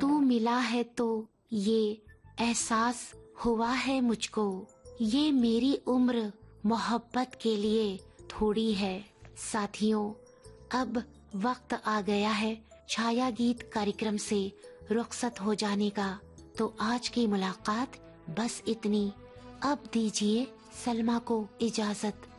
तू मिला है तो ये एहसास हुआ है मुझको, ये मेरी उम्र मोहब्बत के लिए थोड़ी है। साथियों, अब वक्त आ गया है छाया गीत कार्यक्रम से रुखसत हो जाने का। तो आज की मुलाकात बस इतनी। अब दीजिए सलमा को इजाजत।